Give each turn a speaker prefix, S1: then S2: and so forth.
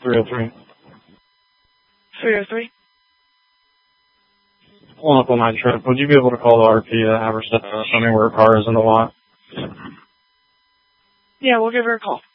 S1: 303.
S2: 303?
S1: Pulling up on my trip. Would you be able to call the RP to have her step out? Show me where her car is in the lot.
S2: Yeah, we'll give her a call.